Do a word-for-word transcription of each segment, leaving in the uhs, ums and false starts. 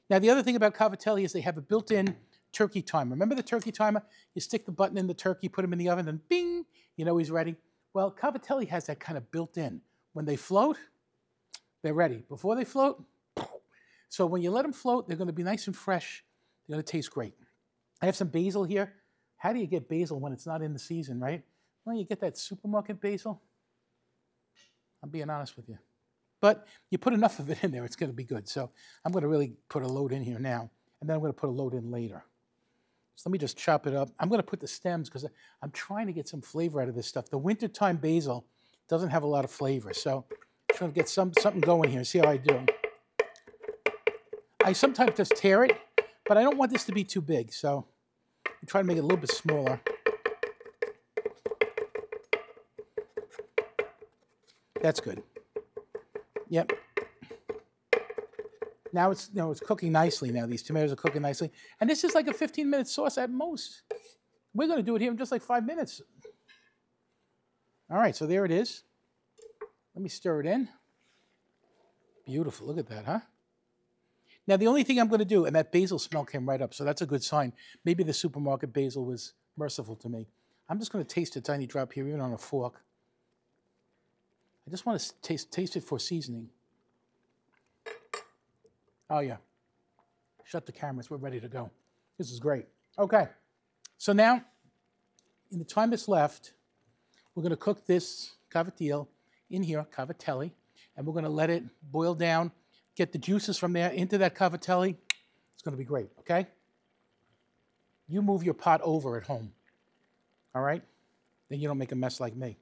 Now, the other thing about cavatelli is they have a built-in turkey timer. Remember the turkey timer? You stick the button in the turkey, put him in the oven, and bing, you know he's ready. Well, cavatelli has that kind of built-in. When they float, they're ready. Before they float, so when you let them float, they're going to be nice and fresh. They're going to taste great. I have some basil here. How do you get basil when it's not in the season, right? Well, you get that supermarket basil. I'm being honest with you. But you put enough of it in there, it's going to be good. So I'm going to really put a load in here now, and then I'm going to put a load in later. So let me just chop it up. I'm going to put the stems because I'm trying to get some flavor out of this stuff. The wintertime basil doesn't have a lot of flavor, so I'm trying to get some, something going here. See how I do. I sometimes just tear it, but I don't want this to be too big, so I'm trying to make it a little bit smaller. That's good. Yep. Now it's, you know, it's cooking nicely now. These tomatoes are cooking nicely. And this is like a fifteen minute sauce at most. We're going to do it here in just like five minutes. All right, so there it is. Let me stir it in. Beautiful. Look at that, huh? Now, the only thing I'm going to do, and that basil smell came right up, so that's a good sign. Maybe the supermarket basil was merciful to me. I'm just going to taste a tiny drop here, even on a fork. I just want to taste, taste it for seasoning. Oh, yeah. Shut the cameras. We're ready to go. This is great. Okay. So now, in the time that's left, we're going to cook this cavatelli in here, cavatelli, and we're going to let it boil down, get the juices from there into that cavatelli. It's going to be great, okay? You move your pot over at home, all right? Then you don't make a mess like me.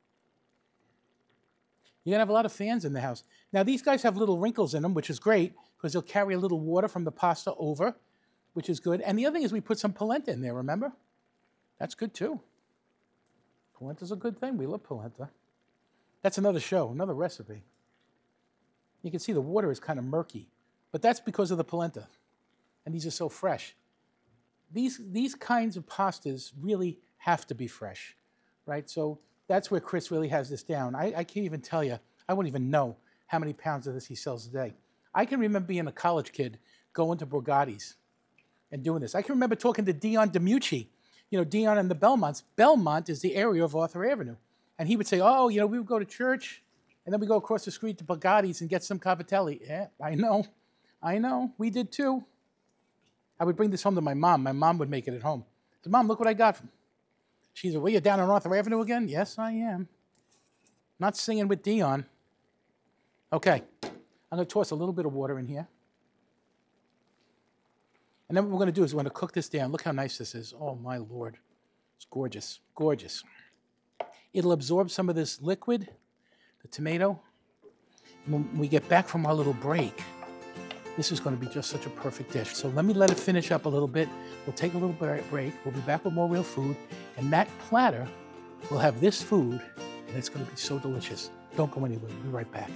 You're going to have a lot of fans in the house. Now, these guys have little wrinkles in them, which is great, because they'll carry a little water from the pasta over, which is good. And the other thing is we put some polenta in there, remember? That's good, too. Polenta's a good thing. We love polenta. That's another show, another recipe. You can see the water is kind of murky, but that's because of the polenta. And these are so fresh. These, these kinds of pastas really have to be fresh, right? So that's where Chris really has this down. I, I can't even tell you. I wouldn't even know how many pounds of this he sells a day. I can remember being a college kid going to Borgatti's and doing this. I can remember talking to Dion DiMucci, you know, Dion and the Belmonts. Belmont is the area of Arthur Avenue. And he would say, oh, you know, we would go to church, and then we go across the street to Borgatti's and get some cavatelli. Yeah, I know. I know. We did too. I would bring this home to my mom. My mom would make it at home. I said, Mom, look what I got. She said, well, you're down on Arthur Avenue again? Yes, I am. Not singing with Dion. Okay. I'm going to toss a little bit of water in here. And then what we're going to do is we're going to cook this down. Look how nice this is. Oh, my Lord. It's gorgeous. Gorgeous. It'll absorb some of this liquid, the tomato. And when we get back from our little break, this is going to be just such a perfect dish. So let me let it finish up a little bit. We'll take a little break. We'll be back with more real food. And that platter will have this food, and it's going to be so delicious. Don't go anywhere. We'll be right back.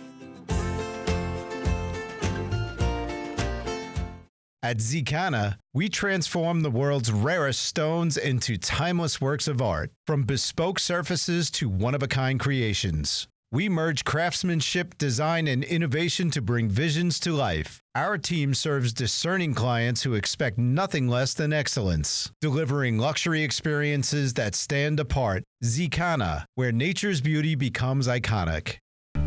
At Zicana, we transform the world's rarest stones into timeless works of art, from bespoke surfaces to one-of-a-kind creations. We merge craftsmanship, design, and innovation to bring visions to life. Our team serves discerning clients who expect nothing less than excellence, delivering luxury experiences that stand apart. Zicana, where nature's beauty becomes iconic.